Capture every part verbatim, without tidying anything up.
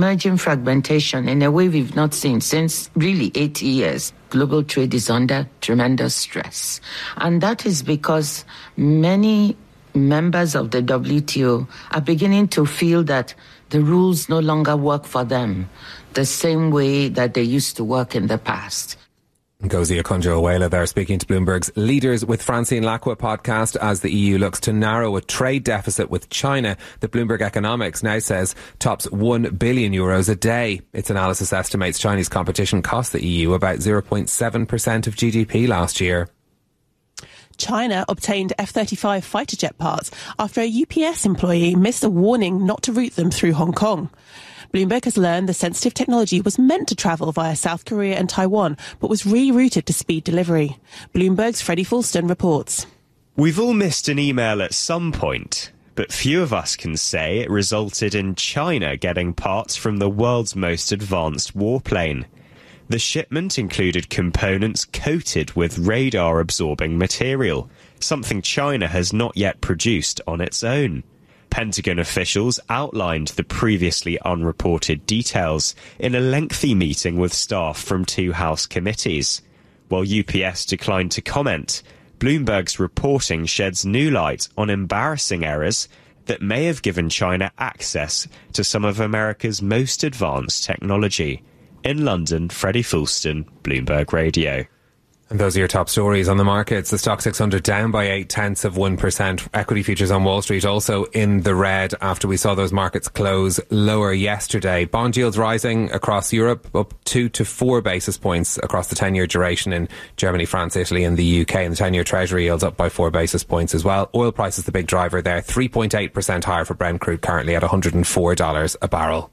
emerging fragmentation in a way we've not seen since really eighty years. Global trade is under tremendous stress. And that is because many members of the W T O are beginning to feel that the rules no longer work for them the same way that they used to work in the past. Ngozi Okonjo-Iweala there speaking to Bloomberg's Leaders with Francine Lacqua podcast as the E U looks to narrow a trade deficit with China that Bloomberg Economics now says tops one billion euros a day. Its analysis estimates Chinese competition cost the E U about zero point seven percent of G D P last year. China obtained F thirty-five fighter jet parts after a U P S employee missed a warning not to route them through Hong Kong. Bloomberg has learned the sensitive technology was meant to travel via South Korea and Taiwan, but was rerouted to speed delivery. Bloomberg's Freddie Fulston reports. We've all missed an email at some point, but few of us can say it resulted in China getting parts from the world's most advanced warplane. The shipment included components coated with radar-absorbing material, something China has not yet produced on its own. Pentagon officials outlined the previously unreported details in a lengthy meeting with staff from two House committees. While U P S declined to comment, Bloomberg's reporting sheds new light on embarrassing errors that may have given China access to some of America's most advanced technology. In London, Freddie Fulston, Bloomberg Radio. And those are your top stories on the markets. The Stock six hundred down by eight tenths of one percent. Equity futures on Wall Street also in the red after we saw those markets close lower yesterday. Bond yields rising across Europe, up two to four basis points across the ten-year duration in Germany, France, Italy and the U K. And the ten-year Treasury yields up by four basis points as well. Oil price is the big driver there. three point eight percent higher for Brent crude, currently at one hundred four dollars a barrel.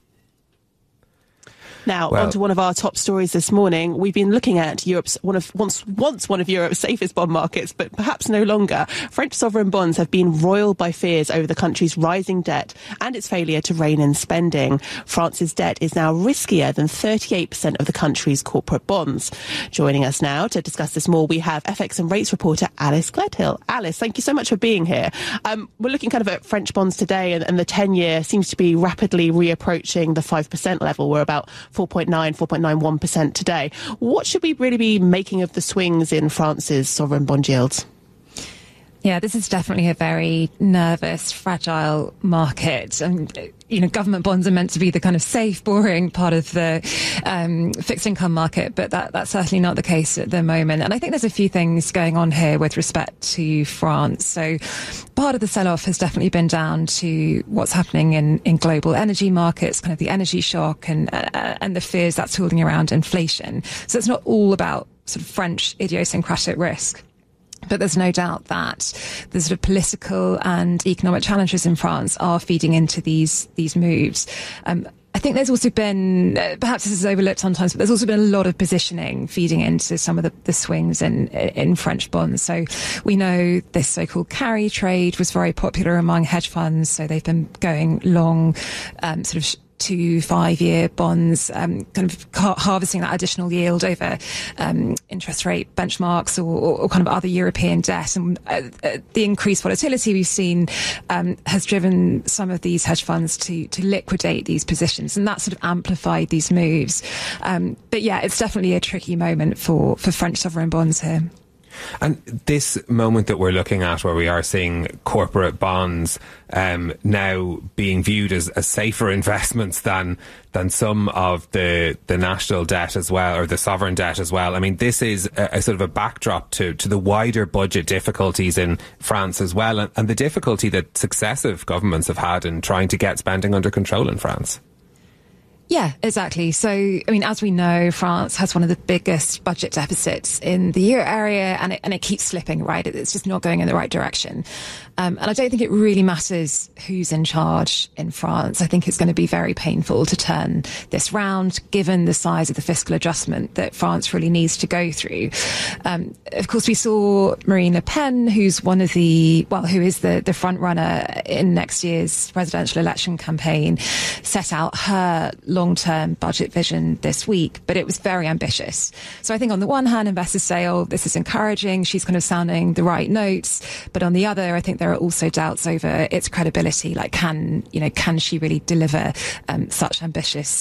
Now, well, on to one of our top stories this morning. We've been looking at Europe's one of once once one of Europe's safest bond markets, but perhaps no longer. French sovereign bonds have been roiled by fears over the country's rising debt and its failure to rein in spending. France's debt is now riskier than thirty-eight percent of the country's corporate bonds. Joining us now to discuss this more, we have F X and rates reporter Alice Gledhill. Alice, thank you so much for being here. Um, we're looking kind of at French bonds today, and, and the ten-year seems to be rapidly reapproaching the five percent level. We're about four point nine, four point nine one percent today. What should we really be making of the swings in France's sovereign bond yields? Yeah, this is definitely a very nervous, fragile market. And, you know, government bonds are meant to be the kind of safe, boring part of the um, fixed income market, but that, that's certainly not the case at the moment. And I think there's a few things going on here with respect to France. So part of the sell-off has definitely been down to what's happening in, in global energy markets, kind of the energy shock and, uh, and the fears that's holding around inflation. So it's not all about sort of French idiosyncratic risk. But there's no doubt that the sort of political and economic challenges in France are feeding into these these moves. Um, I think there's also been, uh, perhaps this is overlooked sometimes, but there's also been a lot of positioning feeding into some of the, the swings in, in French bonds. So we know this so-called carry trade was very popular among hedge funds. So they've been going long, um, sort of two five-year bonds, um, kind of ha- harvesting that additional yield over um, interest rate benchmarks or, or, or kind of other European debt. And uh, uh, the increased volatility we've seen um, has driven some of these hedge funds to to liquidate these positions, and that sort of amplified these moves. Um, but yeah, it's definitely a tricky moment for, for French sovereign bonds here. And this moment that we're looking at, where we are seeing corporate bonds um, now being viewed as, as safer investments than than some of the the national debt as well, or the sovereign debt as well. I mean, this is a, a sort of a backdrop to, to the wider budget difficulties in France as well, and, and the difficulty that successive governments have had in trying to get spending under control in France. Yeah, exactly. So, I mean, as we know, France has one of the biggest budget deficits in the euro area, and it, and it keeps slipping, right? It's just not going in the right direction. Um, and I don't think it really matters who's in charge in France. I think it's going to be very painful to turn this round, given the size of the fiscal adjustment that France really needs to go through. Um, of course, we saw Marine Le Pen, who's one of the, well, who is the, the front runner in next year's presidential election campaign, set out her long-term budget vision this week, but it was very ambitious. So I think on the one hand, investors say, oh, this is encouraging. She's kind of sounding the right notes. But on the other, I think there are also doubts over its credibility. Like, can, you know, can she really deliver um, such ambitious